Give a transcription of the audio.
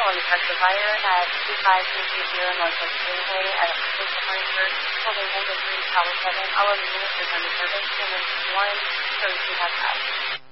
want to catch the fire at 25330 Northwest Greenway at Harrisburg, holding Engine 3, Tower 7. All other units are under service. Engine 1, service you have passed.